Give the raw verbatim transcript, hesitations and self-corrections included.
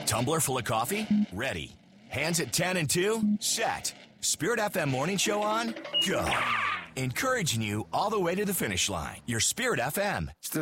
Tumbler full of coffee? Ready. Hands at ten and two? Set. Spirit F M morning show on? Go. Encouraging you all the way to the finish line. Your Spirit F M.